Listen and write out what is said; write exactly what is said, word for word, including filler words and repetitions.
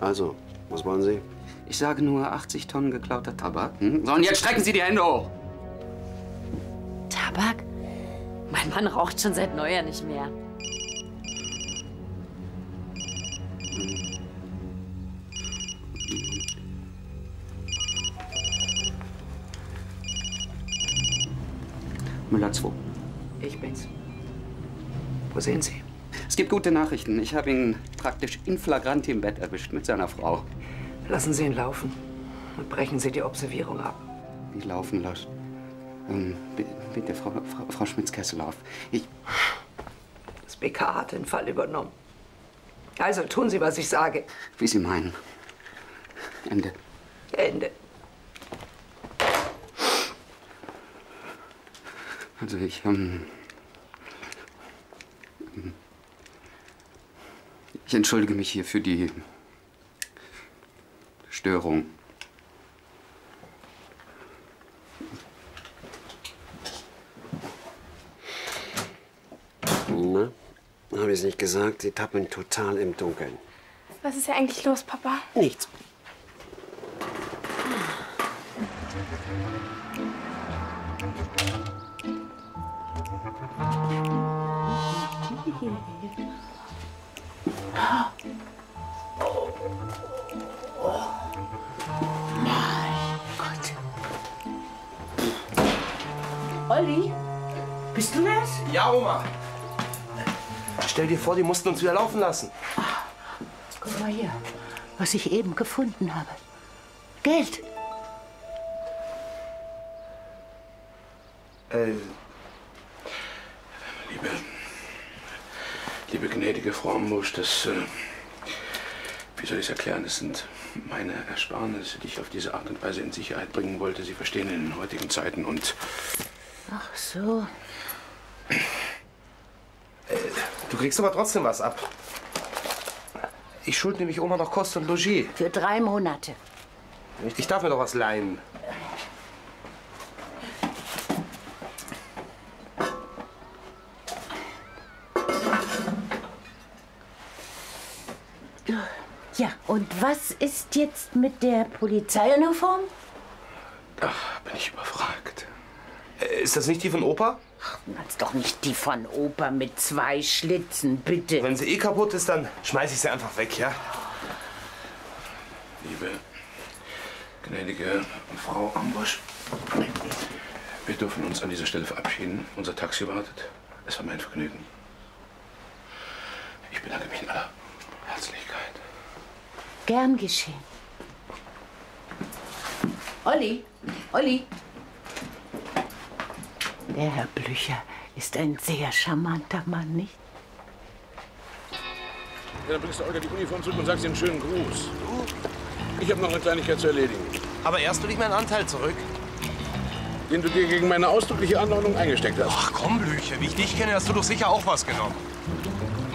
Also, was wollen Sie? Ich sage nur achtzig Tonnen geklauter Tabak. Hm? So, und jetzt strecken Sie die Hände hoch. Tabak? Mein Mann raucht schon seit Neujahr nicht mehr. Müller zwei. Ich bin's. Wo sind Sie? Es gibt gute Nachrichten. Ich habe ihn praktisch in flagranti im Bett erwischt mit seiner Frau. Lassen Sie ihn laufen und brechen Sie die Observierung ab. Wie laufen lassen? Ähm, bitte, Frau, Frau, Frau Schmitz-Kesseloff. Ich... Das B K hat den Fall übernommen. Also tun Sie, was ich sage. Wie Sie meinen. Ende. Ende. Also ich, ähm... Ich entschuldige mich hier für die Störung. Na, habe ich es nicht gesagt? Sie tappen total im Dunkeln. Was ist ja eigentlich los, Papa? Nichts. Olli, bist du das? Ja, Oma. Stell dir vor, die mussten uns wieder laufen lassen. Ach, guck mal hier, was ich eben gefunden habe. Geld. Äh, liebe, liebe gnädige Frau Ambusch, das, äh, wie soll ich es erklären, das sind meine Ersparnisse, die ich auf diese Art und Weise in Sicherheit bringen wollte. Sie verstehen, in den heutigen Zeiten und... Ach so. Äh, du kriegst aber trotzdem was ab. Ich schulde nämlich Oma noch Kost und Logis. Für drei Monate. Ich darf mir doch was leihen. Ja, und was ist jetzt mit der Polizeiuniform? Ach, bin ich überfragt. Äh, ist das nicht die von Opa? Ach, das ist doch nicht die von Opa mit zwei Schlitzen, bitte. Wenn sie eh kaputt ist, dann schmeiß ich sie einfach weg, ja? Liebe, gnädige Frau Ambusch, wir dürfen uns an dieser Stelle verabschieden. Unser Taxi wartet. Es war mein Vergnügen. Ich bedanke mich in aller Herzlichkeit. Gern geschehen. Olli, Olli. Der Herr Blücher ist ein sehr charmanter Mann, nicht? Ja, dann bringst du Olga die Uniform zurück und sagst ihr einen schönen Gruß. Ich habe noch eine Kleinigkeit zu erledigen. Aber erst will ich meinen Anteil zurück. Den du dir gegen meine ausdrückliche Anordnung eingesteckt hast. Ach komm, Blücher, wie ich dich kenne, hast du doch sicher auch was genommen.